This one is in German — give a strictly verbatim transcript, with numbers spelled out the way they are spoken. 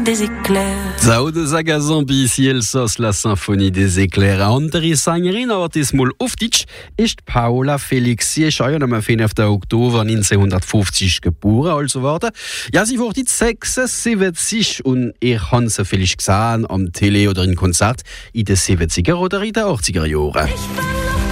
des éclairs. Zau de Zagazambi, ciel sos la symphonie des éclairs. Andere Sängerin artismul Uftitsch ist Paula Felix. Sie ist am fünften Oktober neunzehnhundertfünfzig geboren, also warte. Ja, sie wurde sechsundsiebzig und ich habe sie vielleicht gesehen am Tele oder in Konzert in den siebziger oder in den achtziger Jahren.